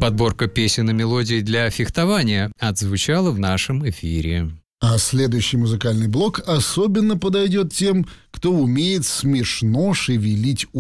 Подборка песен и мелодий для фехтования отзвучала в нашем эфире. А следующий музыкальный блок особенно подойдет тем, кто умеет смешно шевелить